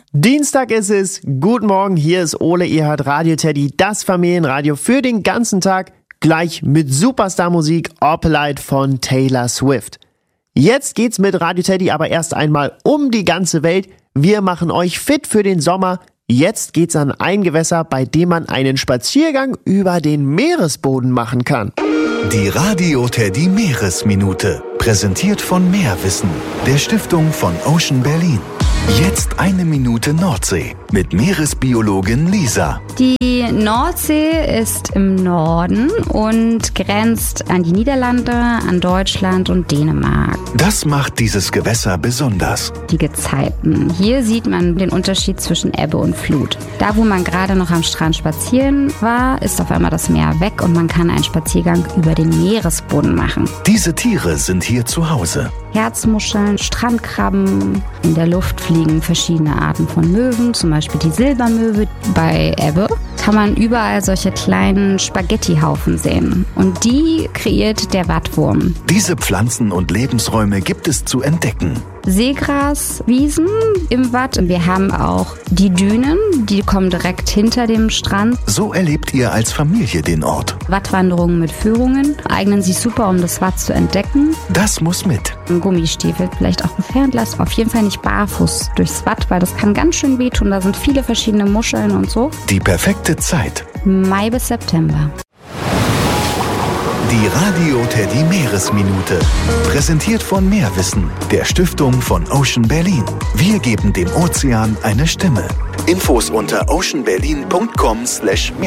Dienstag ist es. Guten Morgen, hier ist Ole, ihr hört Radio Teddy, das Familienradio für den ganzen Tag, gleich mit Superstar-Musik Opalite von Taylor Swift. Jetzt geht's mit Radio Teddy aber erst einmal um die ganze Welt. Wir machen euch fit für den Sommer. Jetzt geht's an ein Gewässer, bei dem man einen Spaziergang über den Meeresboden machen kann. Die Radio Teddy Meeresminute, präsentiert von Meerwissen, der Stiftung von Ocean Berlin. Jetzt 1 Minute Nordsee mit Meeresbiologin Lisa. Die Nordsee ist im Norden und grenzt an die Niederlande, an Deutschland und Dänemark. Das macht dieses Gewässer besonders. Die Gezeiten. Hier sieht man den Unterschied zwischen Ebbe und Flut. Da, wo man gerade noch am Strand spazieren war, ist auf einmal das Meer weg und man kann einen Spaziergang über den Meeresboden machen. Diese Tiere sind hier zu Hause. Herzmuscheln, Strandkrabben. In der Luft fliegen verschiedene Arten von Möwen, zum Beispiel die Silbermöwe. Bei Ebbe kann man überall solche kleinen Spaghettihaufen sehen. Und die kreiert der Wattwurm. Diese Pflanzen und Lebensräume gibt es zu entdecken. Seegraswiesen im Watt. Wir haben auch die Dünen, die kommen direkt hinter dem Strand. So erlebt ihr als Familie den Ort. Wattwanderungen mit Führungen eignen sich super, um das Watt zu entdecken. Das muss mit. Gummistiefel vielleicht auch ein Fernglas, auf jeden Fall nicht barfuß durchs Watt, weil das kann ganz schön wehtun. Da sind viele verschiedene Muscheln und so. Die perfekte Zeit. Mai bis September. Die Radio Teddy Meeresminute, präsentiert von Meerwissen, der Stiftung von Ocean Berlin. Wir geben dem Ozean eine Stimme. Infos unter oceanberlin.com/Meerwissen.